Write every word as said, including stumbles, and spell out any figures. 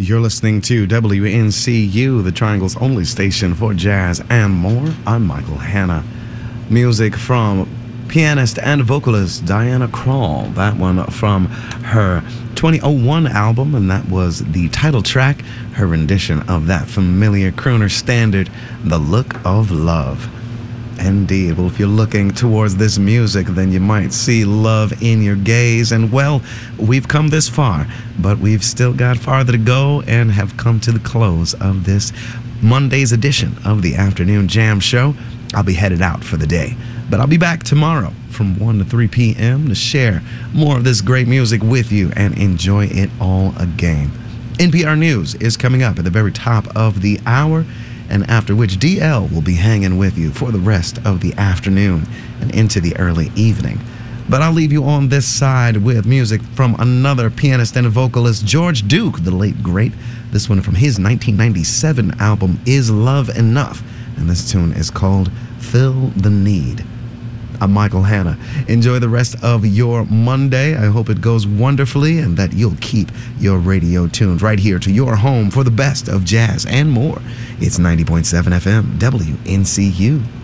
You're listening to W N C U, the Triangle's only station for jazz and more. I'm Michael Hanna. Music from pianist and vocalist Diana Krall. That one from her twenty oh one album, and that was the title track, her rendition of that familiar crooner standard, The Look of Love. Indeed. Well, if you're looking towards this music, then you might see love in your gaze. And, well, we've come this far, but we've still got farther to go and have come to the close of this Monday's edition of the Afternoon Jam Show. I'll be headed out for the day, but I'll be back tomorrow from one to three p.m. to share more of this great music with you and enjoy it all again. N P R News is coming up at the very top of the hour, and after which D L will be hanging with you for the rest of the afternoon and into the early evening. But I'll leave you on this side with music from another pianist and vocalist, George Duke, the late great. This one from his nineteen ninety-seven album, Is Love Enough? And this tune is called Fill the Need. I'm Michael Hanna. Enjoy the rest of your Monday. I hope it goes wonderfully and that you'll keep your radio tuned right here to your home for the best of jazz and more. It's ninety point seven F M, W N C U.